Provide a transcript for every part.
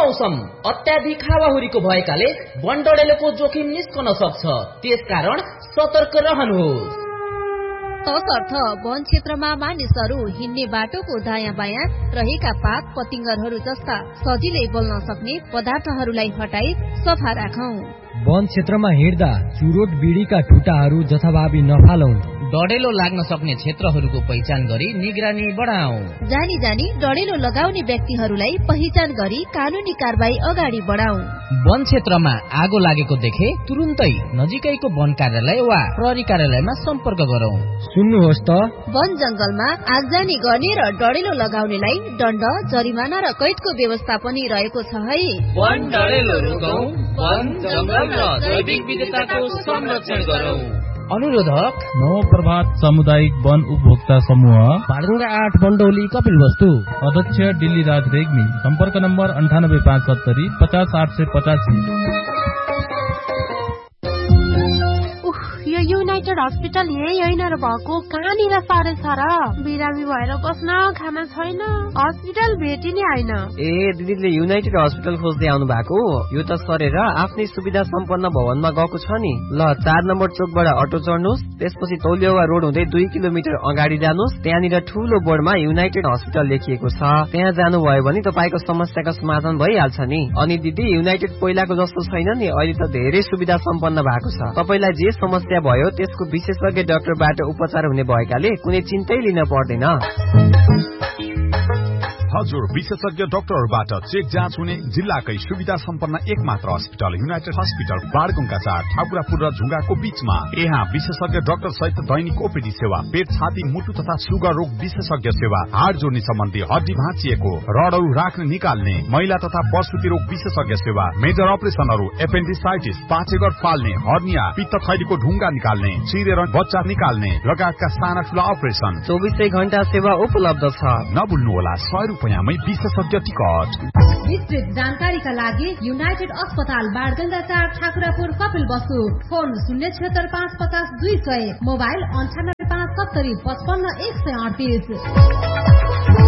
मौसम अत्याधिक हावाहुरीको भएकाले वन डढेलोको जोखिम निस्कन सक्छ। त्यसकारण सतर्क रहनुहोस्। तसर्थ वन क्षेत्रमा मानिसहरू हिँड्ने बाटोको दायाँ बायाँ रहेका पात पतिंगरहरू जस्ता सजिलै बल्न सक्ने पदार्थहरूलाई हटाई सफा राखौं। वन क्षेत्रमा हिँड्दा चुरोट बिडीका ठुटाहरू जथाभावी नफालौं। डढेलो लाग्न सक्ने क्षेत्रहरूको पहिचान गरी निगरानी बढाऊ। जानी जानी डढेलो लगाउने व्यक्तिहरूलाई पहिचान गरी कानूनी कारबाही अगाडि बढाऊ। वन क्षेत्रमा आगो लागेको देखे तुरुन्तै नजिकैको वन कार्यालय वा प्रहरी कार्यालयमा सम्पर्क गरौं। सुन्नुहोस् त, वन जंगलमा आगजनी गर्ने र डढेलो लगाउनेलाई दण्ड, जरिमाना र कैदको व्यवस्था पनि रहेको छ है। वन डढेलो रोकौं, वन जंगल र जैविक विविधताको संरक्षण गरौं। अनुरोधक नवप्रभात सामुदायिक वन उपभोक्ता समूह, बाडुङ्गा 8 बन्डौली कपिलवस्तु। अध्यक्ष दिल्लीराज रेग्मी। सम्पर्क नम्बर 98570 50 885। यो युनाइटेड हस्पिटल यही होइन र भएको, कहाँनिर साह्रै छ र? बिरामी भएर बस्न खाना छैन, हस्पिटल भेटिने होइन। ए दिदीले युनाइटेड हस्पिटल खोज्दै आउनु भएको? यो त सरेर आफ्नै सुविधा सम्पन्न भवनमा गएको छ नि। ल 4 नम्बर चोकबाट अटो चढ्नुहोस्, त्यसपछि तौलियावा रोड हुँदै 2 किलोमिटर अगाडि जानुहोस्। त्यहाँनिर ठूलो बोर्डमा युनाइटेड हस्पिटल लेखिएको छ। त्यहाँ जानुभयो भने तपाईको समस्याको समाधान भइहाल्छ नि। अनि दिदी युनाइटेड पहिलाको जस्तो छैन नि, अहिले त धेरै सुविधा सम्पन्न भएको छ। तपाईलाई जे समस्या भयो त्यसको विशेषज्ञ डाक्टरबाट उपचार हुने भएकाले कुनै चिन्तै लिन पर्दैन। हजुर, विशेषज्ञ डाक्टरबाट चेक जाँच हुने जिल्लाकै सुविधा सम्पन्न एकमात्र अस्पताल युनाइटेड हस्पिटल, बाडगुङ्गा 4, ठाकुरापुर र झुङ्गाको बीचमा। यहाँ विशेषज्ञ डाक्टर सहित दैनिक ओपीडी सेवा, पेट, छाती, मुटु तथा सुगर रोग विशेषज्ञ सेवा, हाड जोड्ने सम्बन्धी हड्डी भाँचिएको, रडहरू राख्ने निकाल्ने, महिला तथा प्रसुति रोग विशेषज्ञ सेवा, मेजर अपरेसनहरू, एपेन्डिसाइटिस, पाचेघर फाल्ने, हर्निया, पित्त थैलीको ढुङ्गा निकाल्ने, चिरेर बच्चा निकाल्ने लगायतका साना ठुला अपरेसन 24 घण्टा सेवा उपलब्ध छ। नभुल्नुहोला, 100 रुपैयाँमै विशेषज्ञ टिकट। विस्तृत जानकारीका लागि युनाइटेड अस्पताल, बाडगंगा 4, ठाकुरापुर Kapilvastu. Phone 076 550 200, mobile 98 570 55 138।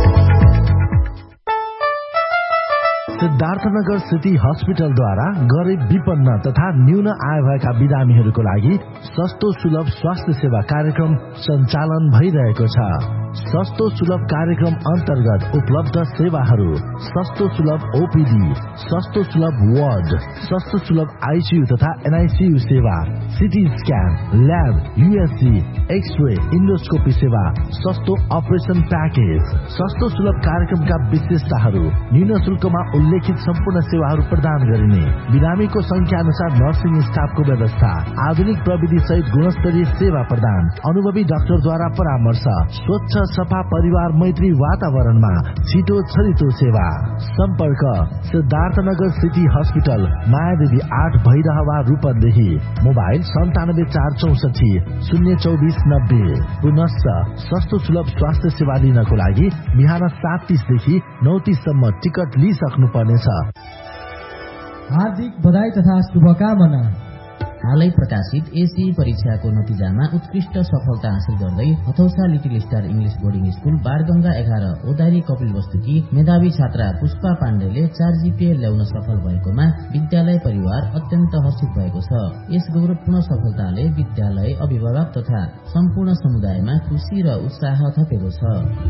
Siddharthnagar city हस्पिटलद्वारा गरिब, विपन्न तथा न्यून आय भएका बिरामीहरूको लागि सस्तो सुलभ स्वास्थ्य सेवा कार्यक्रम सञ्चालन भइरहेको छ। सस्तो सुलभ कार्यक्रम अन्तर्गत उपलब्ध सेवाहरू: सस्तो सुलभ ओपीडी, सस्तो सुलभ वार्ड, सस्तो सुलभ आईसीयू तथा एनआईसीयू सेवा, CT scan, lab, USG, x-ray, endoscopy सेवा, सस्तो अपरेसन प्याकेज। सस्तो सुलभ कार्यक्रमका विशेषताहरू: न्यून शुल्कमा उल्लेखित सम्पूर्ण सेवाहरू प्रदान गरिने, बिरामीको संख्या अनुसार नर्सिङ स्टाफको व्यवस्था, आधुनिक प्रविधि सहित गुणस्तरीय सेवा प्रदान, अनुभवी डाक्टरद्वारा परामर्श, स्वच्छ सफा परिवार मैत्री वातावरणमा छिटो छरितो सेवा। सम्पर्क Siddharthnagar city hospital, Mayadevi 8 Bhairahawa Rupandehi. Mobile 97464 024 90। पुनश्च सस्तो सुलभ स्वास्थ्य सेवा लिनको लागि बिहान 7:30 देखि 9:30 सम्म टिकट लिइसक्नु पर्नेछ। हार्दिक बधाई तथा शुभकामना। हालै प्रकाशित एसी परीक्षाको नतिजामा उत्कृष्ट सफलता हासिल गर्दै हथौसा little star English boarding school, बाडगंगा 11, ओदारी कपिलवस्तुकी मेधावी छात्रा पुष्पा पाण्डेले 4 जीपीए ल्याउन सफल भएकोमा विद्यालय परिवार अत्यन्त हर्षित भएको छ। यस गौरवपूर्ण सफलताले विद्यालय, अभिभावक तथा सम्पूर्ण समुदायमा खुशी र उत्साह थपेको छ।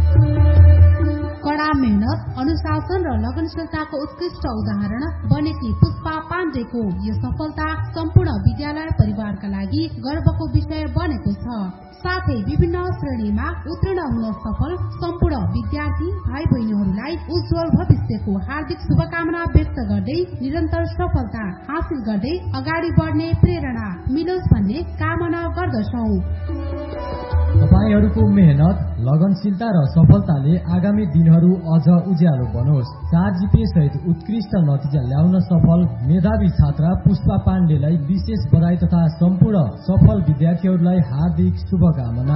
कड़ा मेहनत, अनुशासन र लगनशीलताको उत्कृष्ट उदाहरण बनेकी पुष्पा पाण्डेको यो सफलता सम्पूर्ण विद्यालय परिवारका लागि गर्वको विषय बनेको छ। साथै विभिन्न श्रेणीमा उत्तीर्ण हुन सफल सम्पूर्ण विद्यार्थी भाइ बहिनीहरूलाई उज्जवल भविष्यको हार्दिक शुभकामना व्यक्त गर्दै निरन्तर सफलता हासिल गर्दै अगाडि बढ्ने प्रेरणा मिलोस् भन्ने कामना गर्दछौं। तपाईहरूको मेहनत, लगनशीलता र सफलताले आगामी दिनहरू अझ उज्यालो बनोस्। 4 जीपीए सहित उत्कृष्ट नतिजा ल्याउन सफल मेधावी छात्रा पुष्पा पाण्डेलाई विशेष बधाई तथा सम्पूर्ण सफल विद्यार्थीहरूलाई हार्दिक शुभकामना।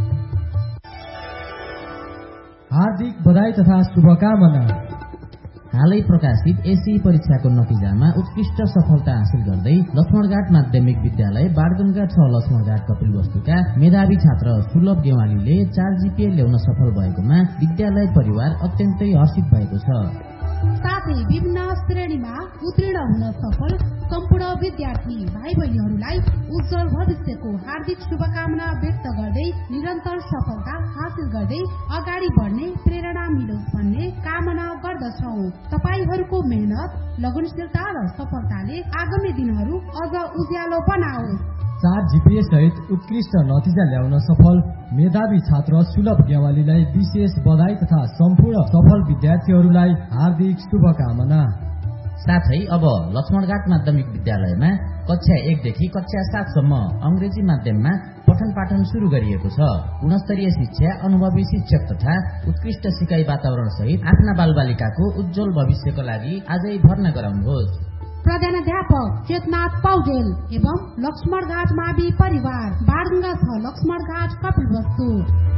हार्दिक बधाई तथा शुभकामना। हालै प्रकाशित एसी परीक्षाको नतिजामा उत्कृष्ट सफलता हासिल गर्दै लक्ष्मणघाट माध्यमिक विद्यालय बाणगंगा 6 लक्ष्मणघाट कपिलवस्तुका मेधावी छात्र सुलभ गेवालीले 4 GPA ल्याउन सफल भएकोमा विद्यालय परिवार अत्यन्तै हर्षित भएको छ। साथै विभिन्न श्रेणीमा उत्तीर्ण हुन सफल सम्पूर्ण विद्यार्थी भाइ बहिनीहरूलाई उज्जवल भविष्यको हार्दिक शुभकामना व्यक्त गर्दै निरन्तर सफलता हासिल गर्दै अगाडि बढ्ने प्रेरणा मिलोस् भन्ने कामना गर्दछौ। तपाईहरूको मेहनत, लगनशीलता र सफलताले आगामी दिनहरू अझ उज्यालो बनाओस्। 4 GPA सहित उत्कृष्ट नतिजा ल्याउन सफल मेधावी छात्र सुलभ गेवालीलाई विशेष बधाई तथा सम्पूर्ण सफल विद्यार्थीहरूलाई हार्दिक शुभकामना। साथै अब लक्ष्मणघाट माध्यमिक विद्यालयमा कक्षा 1 देखि कक्षा 7 सम्म अंग्रेजी माध्यममा पठन पाठन शुरू गरिएको छ। गुणस्तरीय शिक्षा, अनुभवी शिक्षक तथा उत्कृष्ट सिकाइ वातावरण सहित आफ्ना बालबालिकाको उज्जवल भविष्यको लागि आजै भर्ना गराउनुहोस्। प्रधानाध्यापक चेतनाथ पौडेल एवं लक्ष्मणघाट मावि परिवार बाणगंगा 6 लक्ष्मणघाट कपिलवस्तु।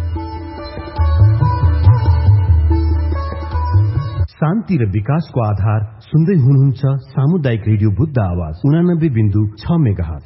शान्ति र विकासको आधार सुन्दै हुनुहुन्छ सामुदायिक रेडियो बुद्ध आवाज 89.6 मेगाहर्ज।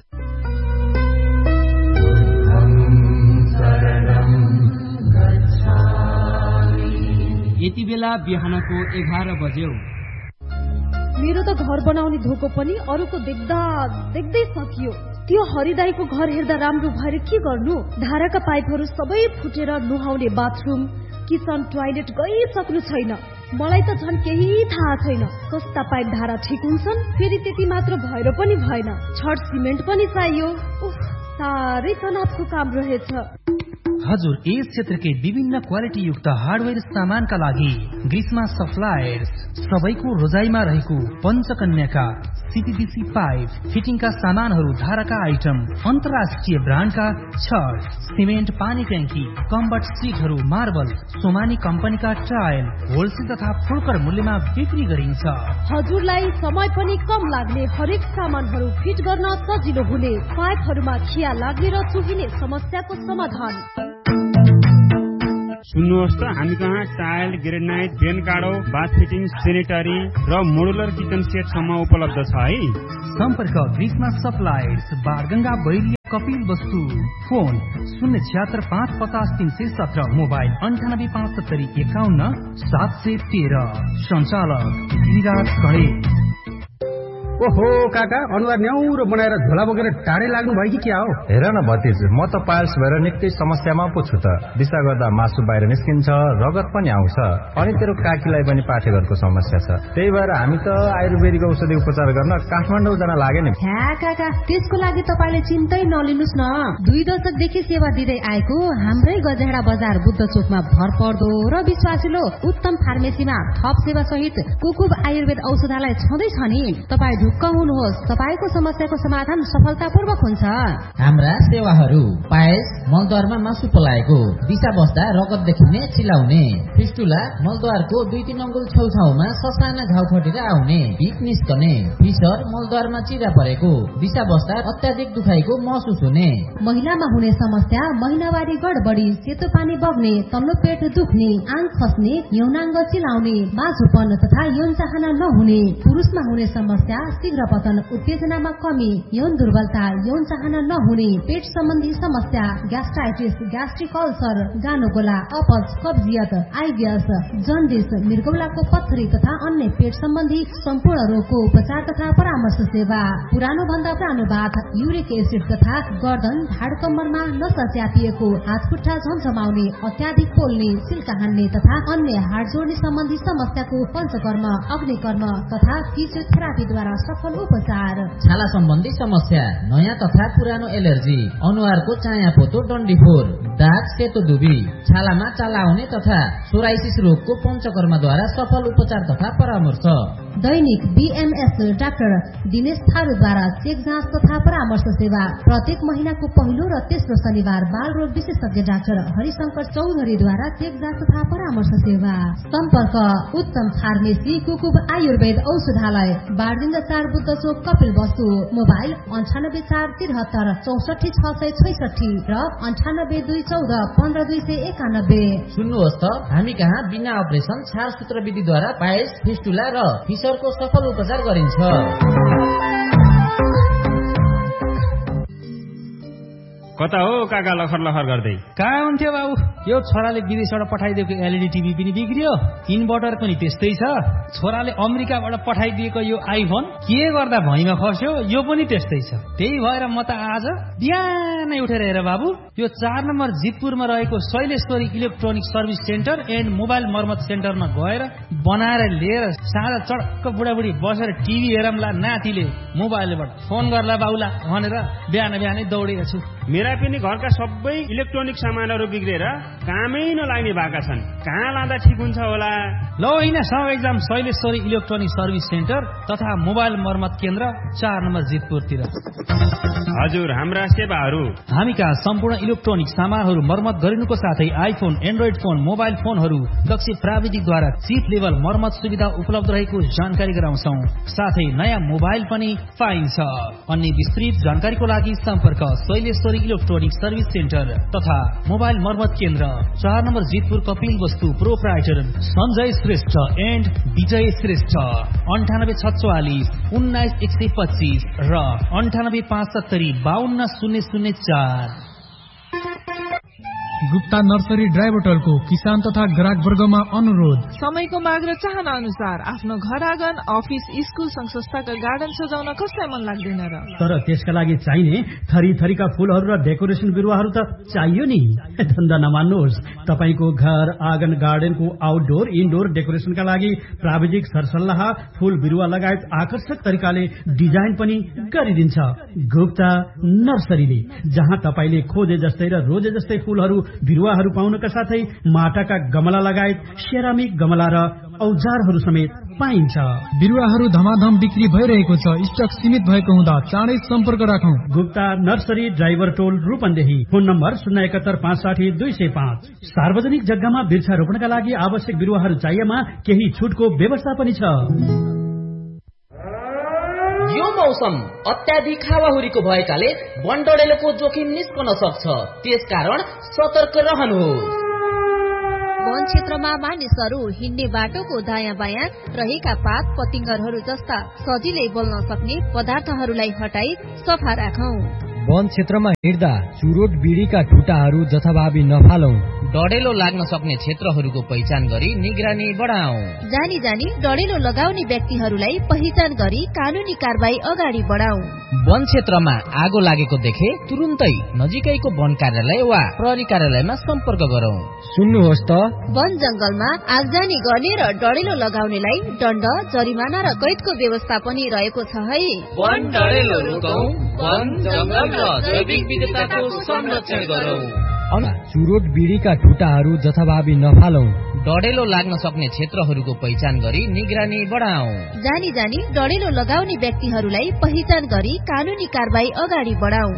यति बेला बिहानको 11 बज्यो। मेरो त घर बनाउने धोको पनि अरूको देख्दा देख्दै सकियो। त्यो हरिदाईको घर हेर्दा राम्रो भएर के गर्नु? धाराका पाइपहरू सबै फुटेर नुहाउने बाथरुम, किचन, टोयलेट गइसक्नु छैन। मलाई त झन् केही थाहा छैन कस्ता पाइप धारा ठिक हुन्छन्। फेरि त्यति मात्र भएर पनि भएन, छड सिमेन्ट पनि चाहियो। साह्रै तनावको काम रहेछ। हजुर, यस क्षेत्रकै विभिन्न क्वालिटी युक्त हार्डवेयर सामानका लागि ग्रीष्मा सप्लायर्स सबैको रोजाइमा रहेको पञ्चकन्याका सीपीवीसी पाइप फिटिङका सामानहरू, धाराका आइटम, अन्तर्राष्ट्रिय ब्रान्डका छड, सिमेन्ट, पानी ट्याङ्की, कम्बट सिटहरू, मार्बल, सोमानी कम्पनीका टाइल होलसेल तथा फुलकर मूल्यमा बिक्री गरिन्छ। हजुरलाई समय पनि कम लाग्ने, हरेक सामानहरू फिट गर्न सजिलो हुने, पाइपहरूमा खिया लाग्ने र चुहिने समस्याको समाधान। सुन्नुहोस् त, हामी कहाँ टाइल, ग्रेनाइट, बेन काडो, बाथ फिटिङ, सेनेटरी र मोडुलर किचन सेट सम्म उपलब्ध छ है। सम्पर्क ग्रीष्मा suppliers Banganga Bairiya Kapilvastu. Phone 076-550-317, mobile 98-75-51-713। सञ्चालक गिरिराज खडे। ओहो काका, अनुहार न्याउरो बनाएर झोला बोकेर टाढै लाग्नु भयो कि क्या हो? हेर न भतिज, म त पाइल्स भएर निकै समस्यामा पो छु त। दिशा गर्दा मासु बाहिर निस्किन्छ, रगत पनि आउँछ, अनि तेरो काकीलाई पनि पाठेघरको समस्या छ। त्यही भएर हामी त आयुर्वेदिक औषधि उपचार गर्न काठमाडौँ जान लाग्यो नि। ह्या काका, त्यसको लागि तपाईले चिन्तै नलिनुस् न। 2 दशकदेखि सेवा दिँदै आएको हाम्रै गजेडा बजार बुद्ध चोकमा भरपर्दो र विश्वासिलो उत्तम फार्मेसीमा थप सेवा सहित कुकुब आयुर्वेद औषधालय छँदैछ नि। तपाईँ ढुक्क हुनुहोस्, तपाईको समस्याको समाधान सफलतापूर्वक हुन्छ। हाम्रा सेवाहरू: पायस, मलद्वारमा मासु पलाएको, दिशा बस्दा रगत देखिने, चिलाउने, फिस्टुला, मलद्वारको 2-3 अङ्गुल छेउछाउमा ससाना घाउ खटेर आउने, भिक निस्कने, फिसर, मलद्वारमा चिरा परेको, दिशा बस्दा अत्याधिक दुखाइको महसुस हुने, महिलामा हुने समस्या महिनावारी गडबडी, सेतो पानी बग्ने, तल्लो पेट दुख्ने, आङ खस्ने, यौनाङ्ग चिलाउने, बाझोपन तथा यौन चाहना नहुने, पुरुषमा हुने समस्या शीघ्र पतन, उत्तेजनामा कमी, यौन दुर्बलता, यौन चाहना नहुने, पेट सम्बन्धी समस्या, ग्यास्ट्राइटिस, ग्यास्ट्रिक अल्सर, गानोगोला, अपच, कब्जियत, आइबिएस, जन्डिस, मृगौलाको पत्थरी तथा अन्य पेट सम्बन्धी सम्पूर्ण रोगको उपचार तथा परामर्श सेवा। पुरानो भन्दा पुरानो बाथ, युरिक एसिड तथा गर्दन, ढाड कम्मरमा नसा च्यापिएको, हातखुट्टा झमझमाउने, अत्याधिक पोल्ने, सिल्का हान्ने तथा अन्य हाड जोड्ने सम्बन्धी समस्याको पञ्चकर्म, अग्निकर्म तथा फिजियोथेरापीद्वारा सफल उपचार। छाला सम्बन्धी समस्या, नयाँ तथा पुरानो एलर्जी, अनुहारको चाया पोतो, डन्डीफोर, दाग, सेतो दुबी, छालामा चाला आउने तथा सोराइसिस रोगको पञ्चकर्मद्वारा सफल उपचार तथा परामर्श। दैनिक बीएमएस डाक्टर दिनेश थारूद्वारा चेक जाँच तथा परामर्श सेवा। प्रत्येक महिनाको पहिलो र तेस्रो शनिबार बाल रोग विशेषज्ञ डाक्टर हरिशंकर चौधरीद्वारा चेक जाँच तथा परामर्श सेवा। सम्पर्क उत्तम फार्मेसी कुकुब आयुर्वेद औषधालय, बाणगंगा 4 बुद्ध चोक कपिलवस्तु। मोबाइल 98 473 64 666 र 98 2 714 सुन्नुहोस् त, हामी कहाँ बिना अपरेसन छारसूत्र विधिद्वारा पाइल्स, फिस्टुला र फिसरको सफल उपचार गरिन्छ। कता हो काका लखर लखर गर्दै? कहाँ हुन्थ्यो बाबु, यो छोराले विदेशबाट पठाइदिएको एलइडी टिभी पनि बिग्रियो, इन्भर्टर पनि त्यस्तै छ। छोराले अमेरिकाबाट पठाइदिएको यो आइफोन के गर्दा भैँमा खस्यो, यो पनि त्यस्तै छ। त्यही भएर म त आज बिहानै उठेर हेर बाबु, यो 4 नम्बर जितपुरमा रहेको Shaileshwari electronic service centre and mobile मर्मत सेन्टरमा गएर बनाएर लिएर साँझ चड्क बुढाबुढी बसेर टिभी हेरौँला, नातिले मोबाइलबाट फोन गर्ला बाउला भनेर बिहानै दौडेको छु। मेरा पनि घरका सबै इलेक्ट्रोनिक सामानहरू बिग्रेर कामै नलाग्ने भएका छन्। कहाँ लाँदा ठिक हुन्छ होला? ल होइन, सबैजना शैलेश्वरी इलेक्ट्रोनिक सर्भिस सेन्टर तथा मोबाइल मर्मत केन्द्र 4 नम्बर जितपुरतिर। हजुर, हाम्रा सेवाहरू हामी कहाँ सम्पूर्ण इलेक्ट्रोनिक सामानहरू मर्मत गरिनुको साथै आइफोन, एन्ड्रोइड फोन, मोबाइल फोनहरू दक्ष प्राविधिकद्वारा चिप लेभल मर्मत सुविधा उपलब्ध रहेको जानकारी गराउँछौ। साथै नयाँ मोबाइल पनि पाइन्छ। अन्य विस्तृत जानकारीको लागि सम्पर्क शैलेश्वरी इलेक्ट्रोनिक सर्भिस सेन्टर तथा मोबाइल मर्मत केन्द्र 4 नम्बर जितपुर कपिल वस्तु प्रोप्राइटर सञ्जय श्रेष्ठ एन्ड विजय श्रेष्ठ 9846 19125 र 9875 52004। गुप्ता नर्सरी ड्राइभरटलको किसान तथा ग्राहक वर्गमा अनुरोध। समयको माग र चाहना अनुसार आफ्नो घर आँगन, अफिस, स्कुल, संस्थाका गार्डन सजाउन कसलाई मन लाग्दैन र? तर त्यसका लागि चाहिने थरी थरीका फूलहरू र डेकोरेसन बिरुवाहरू त चाहियो नि। धन्दा नमान्नुहोस्, तपाईको घर आँगन गार्डनको आउटडोर इनडोर डेकोरेसनका लागि प्राविधिक सरसल्लाह, फूल बिरुवा लगायत आकर्षक तरिकाले डिजाइन पनि गरिदिन्छ गुप्ता नर्सरीले, जहाँ तपाईले खोजे जस्तै र रोजे जस्तै फूलहरू बिरुवाहरू पाउनका साथै माटाका गमला लगायत सेरामिक गमला र औजारहरू समेत पाइन्छ। बिरुवाहरू धमाधम बिक्री भइरहेको छ। स्टक सीमित भएको हुँदा चाँडै सम्पर्क राखौं। गुप्ता नर्सरी ड्राइभर टोल रूपन्देही। Phone number 071560205। सार्वजनिक जग्गामा वृक्षारोपणका लागि आवश्यक बिरुवाहरू चाहिएमा केही छुटको व्यवस्था पनि छ। यो मौसम अत्याधिक हावाहुरीको भएकाले वनडढेलोको जोखिम निस्कन सक्छ, त्यसकारण सतर्क रहनुहोस्। वन क्षेत्रमा मानिसहरू हिँड्ने बाटोको दायाँ बायाँ रहेका पात पतिंगरहरू जस्ता सजिलै बोल्न सक्ने पदार्थहरूलाई हटाई सफा राखौं। वन क्षेत्रमा हिँड्दा चुरोट बिडीका ठुटाहरू जथाभावी नफालौं। डढेलो लाग्न सक्ने क्षेत्रहरूको पहिचान गरी निगरानी बढाऊ। जानी जानी डढेलो लगाउने व्यक्तिहरूलाई पहिचान गरी कानूनी कारबाही अगाडि बढाऊ। वन क्षेत्रमा आगो लागेको देखे तुरुन्तै नजिकैको वन कार्यालय वा प्रहरी कार्यालयमा सम्पर्क गरौं। सुन्नुहोस् त, वन जंगलमा आगजानी गर्ने र डढेलो लगाउनेलाई दण्ड, जरिमाना र कैदको व्यवस्था पनि रहेको छ है। वन डढेलो रोकौं, वन जंगल र जैविक विविधताको संरक्षण गरौं। चुरोट बिडीका ठुटाहरू जथाभावी नफालौं। डढेलो लाग्न सक्ने क्षेत्रहरूको पहिचान गरी निगरानी बढाऊ। जानी जानी डढेलो लगाउने व्यक्तिहरूलाई पहिचान गरी कानूनी कारबाही अगाडि बढाऊ।